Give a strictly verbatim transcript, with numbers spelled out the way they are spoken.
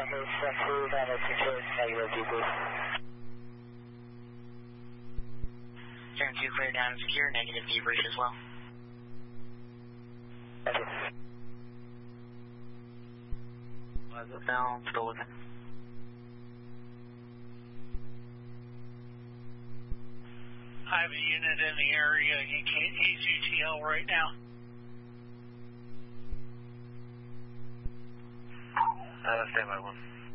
Turn two clear down and secure, negative debrief as well. Was it down, still with it. I have a unit in the area, he can't, he's U T L right now. Uh, stand by one.